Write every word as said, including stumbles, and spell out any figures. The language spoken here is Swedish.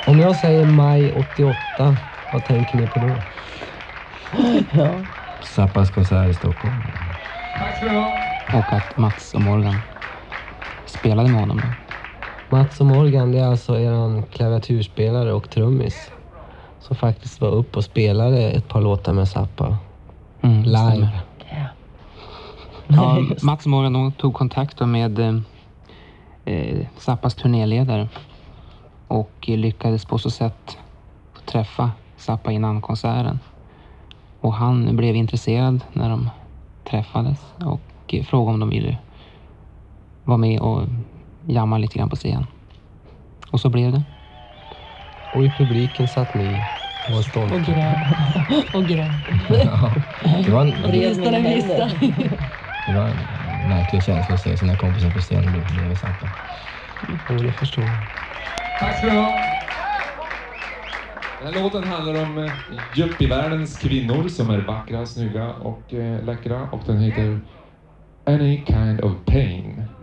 Om jag säger maj åttioåtta, vad tänker ni på då? Ja. Zappas konsert i Stockholm. Och att Mats och Morgan spelade med honom då. Mats och Morgan, det är alltså eran klaviaturspelare och trummis som faktiskt var upp och spelade ett par låtar med Zappa. Mm, live. stämmer. Ja. Ja, Mats och Morgan de tog kontakt då med eh, Zappas turnéledare och lyckades på så sätt träffa Zappa innan konserten. Och han blev intresserad när de träffades och frågade om de ville vara med och jamma lite grann på scen. Och så blev det. Och i publiken satt ni och var stolta. Och grön. Och grön. Ja, det var en, Visa den visa. det var en märklig känsla att se sina kompisar på scenen bredvid Zappa. Och det förstår jag. Tack ska du ha. Den här låten handlar om eh, yuppie-världens kvinnor som är vackra, snygga och eh, läckra. Och den heter Any Kind of Pain.